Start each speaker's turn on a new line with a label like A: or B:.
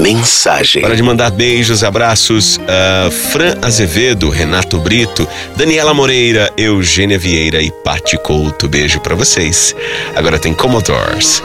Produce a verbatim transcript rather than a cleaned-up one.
A: Mensagem.
B: Hora de mandar beijos, abraços. Uh, Fran Azevedo, Renato Brito, Daniela Moreira, Eugênia Vieira e Pati Couto. Beijo pra vocês. Agora tem Commodores.